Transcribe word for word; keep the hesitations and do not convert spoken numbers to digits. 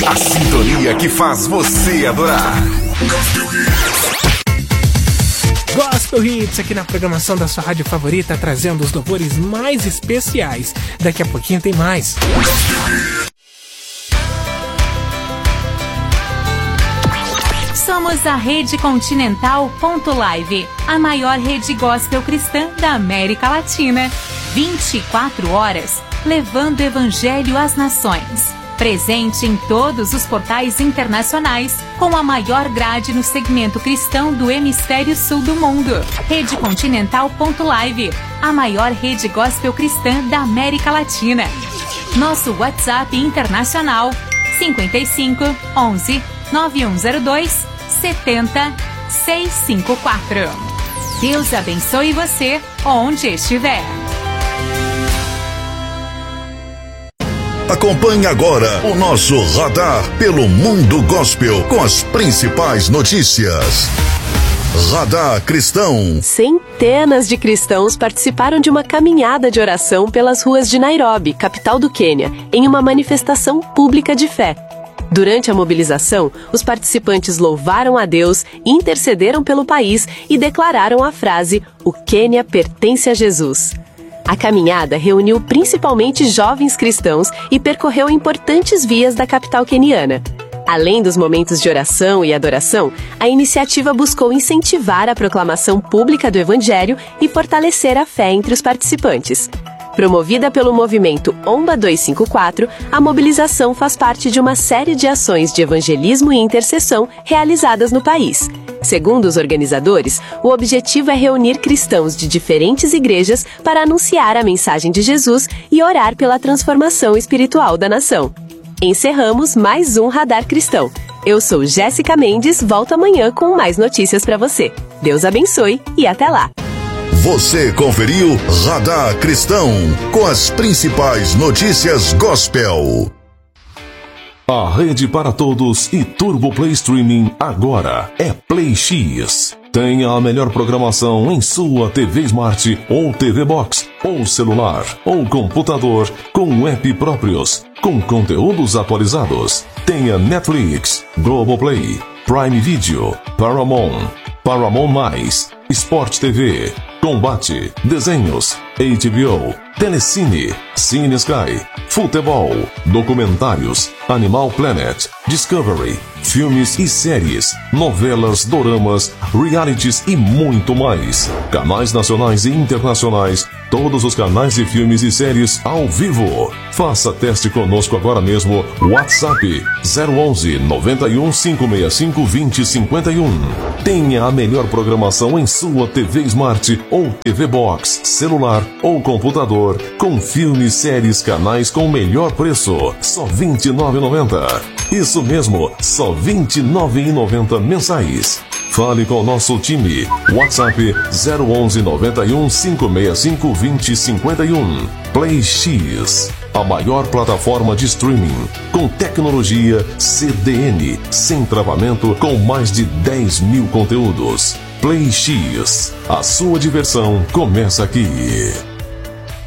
A sintonia que faz você adorar. Gospel Hits aqui na programação da sua rádio favorita, trazendo os louvores mais especiais. Daqui a pouquinho tem mais. Somos a Rede Continental ponto live, a maior rede gospel cristã da América Latina. vinte e quatro horas, levando o evangelho às nações. Presente em todos os portais internacionais, com a maior grade no segmento cristão do hemisfério sul do mundo. Rede Continental ponto live, a maior rede gospel cristã da América Latina. Nosso WhatsApp internacional cinco cinco, onze, nove um zero dois, sete zero, seis cinco quatro. Deus abençoe você onde estiver. Acompanhe agora o nosso radar pelo mundo gospel com as principais notícias. Radar Cristão. Centenas de cristãos participaram de uma caminhada de oração pelas ruas de Nairobi, capital do Quênia, em uma manifestação pública de fé. Durante a mobilização, os participantes louvaram a Deus, intercederam pelo país e declararam a frase: "O Quênia pertence a Jesus". A caminhada reuniu principalmente jovens cristãos e percorreu importantes vias da capital queniana. Além dos momentos de oração e adoração, a iniciativa buscou incentivar a proclamação pública do Evangelho e fortalecer a fé entre os participantes. Promovida pelo movimento OMBA duzentos e cinquenta e quatro, a mobilização faz parte de uma série de ações de evangelismo e intercessão realizadas no país. Segundo os organizadores, o objetivo é reunir cristãos de diferentes igrejas para anunciar a mensagem de Jesus e orar pela transformação espiritual da nação. Encerramos mais um Radar Cristão. Eu sou Jéssica Mendes, volto amanhã com mais notícias para você. Deus abençoe e até lá! Você conferiu Radar Cristão com as principais notícias gospel. A rede para todos e Turbo Play Streaming agora é Play X. Tenha a melhor programação em sua T V Smart ou T V Box, ou celular, ou computador, com app próprios, com conteúdos atualizados. Tenha Netflix, Globoplay, Prime Video, Paramount, Paramount mais, Sport T V, Combate, Desenhos, H B O, Telecine, Cine Sky, Futebol, Documentários, Animal Planet, Discovery, filmes e séries, novelas, doramas, realities e muito mais. Canais nacionais e internacionais, todos os canais de filmes e séries ao vivo. Faça teste conosco agora mesmo. WhatsApp zero onze, noventa e um, cinco seis cinco, vinte, cinquenta e um. Tenha a melhor programação em sua T V Smart ou T V Box, celular ou computador, com filmes, séries, canais com o melhor preço, só vinte e nove reais e noventa centavos. Isso mesmo, só vinte e nove reais e noventa centavos mensais. Fale com o nosso time. WhatsApp zero onze, noventa e um, cinco seis cinco, vinte, cinquenta e um. Play X, a maior plataforma de streaming, com tecnologia C D N, sem travamento, com mais de dez mil conteúdos. Play X, a sua diversão começa aqui.